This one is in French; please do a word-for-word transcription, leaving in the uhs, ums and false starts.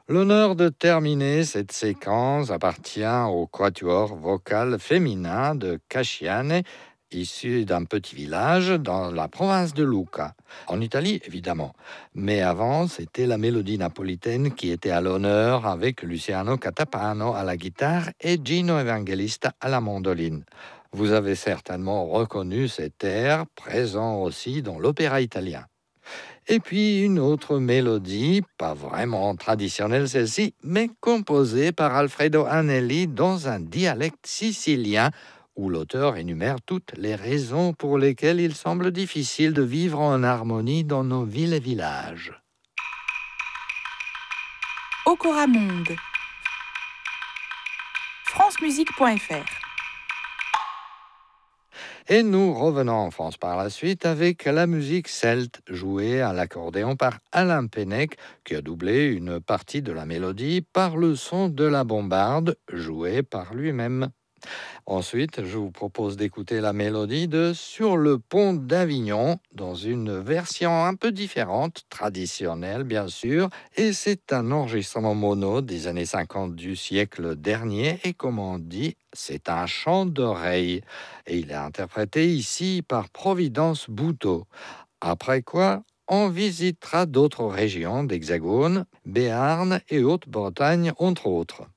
L'honneur de terminer cette séquence appartient au quatuor vocal féminin de Casciane, issu d'un petit village dans la province de Lucca, en Italie évidemment. Mais avant, c'était la mélodie napolitaine qui était à l'honneur avec Luciano Catapano à la guitare et Gino Evangelista à la mandoline. Vous avez certainement reconnu cet air, présent aussi dans l'opéra italien. Et puis une autre mélodie, pas vraiment traditionnelle celle-ci, mais composée par Alfredo Anelli dans un dialecte sicilien où l'auteur énumère toutes les raisons pour lesquelles il semble difficile de vivre en harmonie dans nos villes et villages. Okora Monde. francemusique point f r. Et nous revenons en France par la suite avec la musique celte jouée à l'accordéon par Alain Pennec qui a doublé une partie de la mélodie par le son de la bombarde jouée par lui-même. Ensuite, je vous propose d'écouter la mélodie de Sur le pont d'Avignon dans une version un peu différente, traditionnelle bien sûr, et c'est un enregistrement mono des années cinquante du siècle dernier et comme on dit, c'est un chant d'oreille. Et il est interprété ici par Providence Bouteau. Après quoi, on visitera d'autres régions d'Hexagone, Béarn et Haute-Bretagne entre autres.